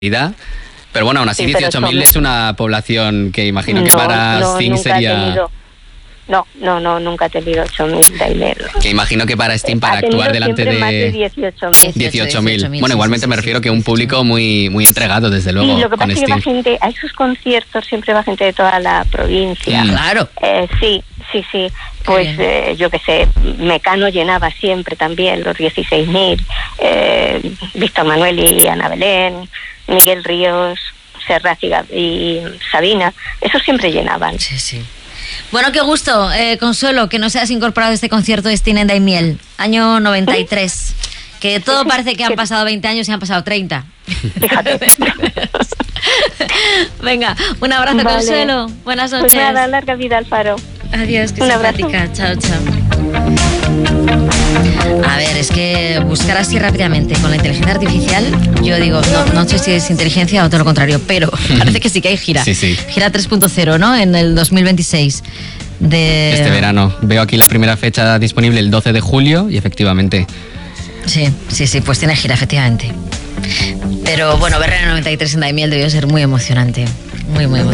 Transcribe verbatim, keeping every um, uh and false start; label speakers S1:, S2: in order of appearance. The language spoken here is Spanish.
S1: Pero bueno, aún así
S2: Sí, pero
S1: dieciocho mil
S2: eso me-
S1: es una población que imagino que
S2: No,
S1: para
S2: no,
S1: Steam
S2: nunca he
S1: sería...
S2: tenido- No, no, no, nunca he tenido ocho mil Daimiel.
S1: Que imagino que para Steam, para
S2: Ha tenido
S1: actuar delante
S2: siempre más de
S1: de
S2: dieciocho mil.
S1: dieciocho mil.
S3: dieciocho mil,
S1: Bueno,
S3: sí,
S1: igualmente
S3: sí,
S1: me
S3: sí,
S1: refiero
S3: sí,
S1: que un
S3: dieciocho
S1: público muy, muy entregado, desde luego,
S2: Sí, lo que
S1: con
S2: pasa es que va
S1: Steam.
S2: gente, a esos conciertos siempre va gente de toda la provincia.
S1: Mm.
S3: Claro.
S2: Eh, sí, sí, sí. Pues
S3: bien.
S2: eh, yo qué sé, Mecano llenaba siempre también los dieciséis mil. Eh, Víctor Manuel y Ana Belén, Miguel Ríos, Serrat y, Gab- y Sabina, esos siempre llenaban.
S3: Sí, sí. Bueno, qué gusto, eh, Consuelo, que nos hayas incorporado a este concierto de Steam en Daimiel, año noventa y tres. Que todo parece que han pasado veinte años y han pasado treinta.
S2: Fíjate.
S3: Venga, un abrazo,
S2: Vale.
S3: Consuelo. Buenas
S2: Pues
S3: noches.
S2: nada, larga vida al Faro.
S3: Adiós, que
S2: Un abrazo.
S3: simpática. Chao, chao. A ver, es que buscar así rápidamente con la inteligencia artificial, yo digo, no, no sé si es inteligencia o todo lo contrario, pero parece que sí que hay gira.
S1: Sí, sí.
S3: Gira tres punto cero, ¿no? En el dos mil veintiséis. De...
S1: Este verano. Veo aquí la primera fecha disponible el doce de julio y efectivamente...
S3: Sí, sí, sí, pues tiene gira, efectivamente. Pero bueno, ver el noventa y tres en Daimiel debió ser muy emocionante. Muy, muy emocionante.